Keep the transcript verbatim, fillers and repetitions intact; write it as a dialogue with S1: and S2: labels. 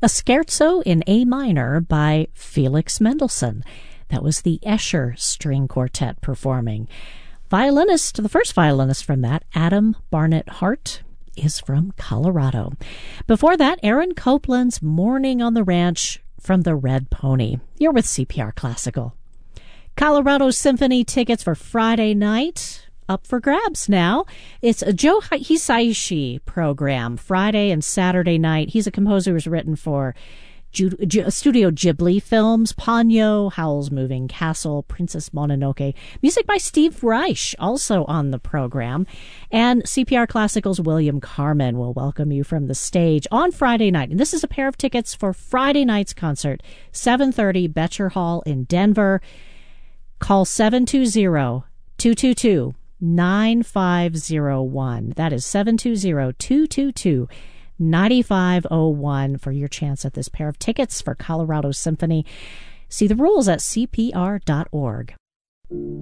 S1: a scherzo in A minor by Felix Mendelssohn. That was the Escher String Quartet performing. Violinist, the first violinist from that, Adam Barnett Hart, is from Colorado. Before that, Aaron Copland's Morning on the Ranch from the Red Pony. You're with C P R Classical. Colorado Symphony tickets for Friday night up for grabs now. It's a Joe Hisaishi program, Friday and Saturday night. He's a composer who's written for Ju- Ju- Studio Ghibli films, Ponyo, Howl's Moving Castle, Princess Mononoke. Music by Steve Reich, also on the program. And C P R Classical's William Carmen will welcome you from the stage on Friday night. And this is a pair of tickets for Friday night's concert, seven thirty, Betcher Hall in Denver. Call seven two zero, two two two, nine five zero one. That is seven two zero, two two two, nine five zero one for your chance at this pair of tickets for Colorado Symphony. See the rules at C P R dot org.